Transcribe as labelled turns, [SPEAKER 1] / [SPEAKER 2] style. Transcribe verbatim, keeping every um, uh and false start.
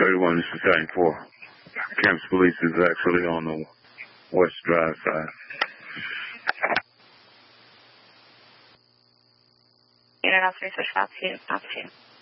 [SPEAKER 1] thirty-one, this is Battalion four. Campus police is actually on the West Drive side.
[SPEAKER 2] Unit officer, switch out to, out to.